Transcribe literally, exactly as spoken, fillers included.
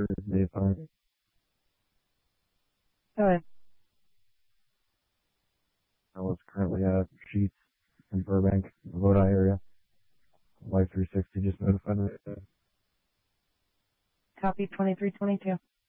Thursday, fine. Hi. I was currently at Sheets in Burbank, Lodi area. Life three sixty just notified me. Copy twenty-three twenty-two.